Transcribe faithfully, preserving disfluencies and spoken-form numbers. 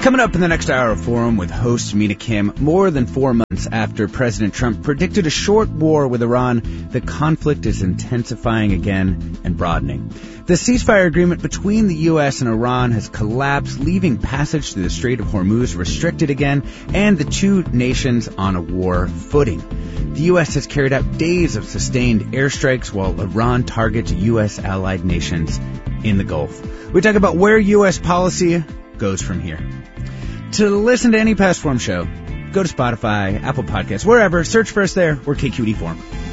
Coming up in the next hour of Forum with host Mina Kim, more than four months after President Trump predicted a short war with Iran, the conflict is intensifying again and broadening. The ceasefire agreement between the U S and Iran has collapsed, leaving passage through the Strait of Hormuz restricted again, and the two nations on a war footing. The U S has carried out days of sustained airstrikes while Iran targets U S allied nations in the Gulf. We talk about where U S policy goes from here. To listen to any past Forum show, go to Spotify, Apple Podcasts, wherever. Search for us there. We're K Q E D Forum.